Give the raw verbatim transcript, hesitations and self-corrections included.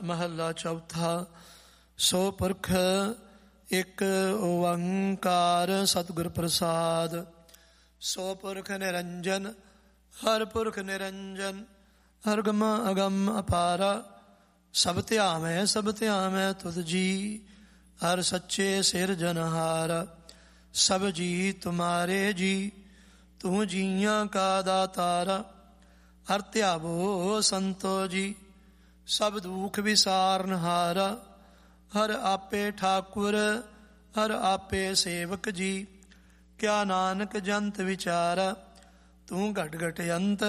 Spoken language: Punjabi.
ਮਹੱਲਾ ਚੌਥਾ। ਸੋ ਪੁਰਖ ਇੱਕ ਓੰਕਾਰ ਸਤਿਗੁਰ ਪ੍ਰਸਾਦ। ਸੋ ਪੁਰਖ ਨਿਰੰਜਨ ਹਰ ਪੁਰਖ ਨਿਰੰਜਨ, ਹਰਗਮ ਅਗਮ ਅਪਾਰਾ। ਸਭ ਧਿਆਵੈ ਸਭ ਧਿਆਵੈ ਤੁਧ ਜੀ, ਹਰ ਸੱਚੇ ਸਿਰਜਨਹਾਰਾ। ਸਭ ਜੀ ਤੁਮਾਰੇ ਜੀ, ਤੂੰ ਜੀਆਂ ਕਾ ਦਾਤਾਰਾ। ਹਰ ਧਿਆਵੋ ਸੰਤੋ ਜੀ, ਸਭ ਦੁਖ ਵਿਸਾਰਨਹਾਰਾ। ਹਰ ਆਪੇ ਠਾਕੁਰ ਹਰ ਆਪੇ ਸੇਵਕ ਜੀ, ਕਿਆ ਨਾਨਕ ਜੰਤ ਵਿਚਾਰਾ। ਤੂੰ ਘਟ ਘਟ ਅੰਤ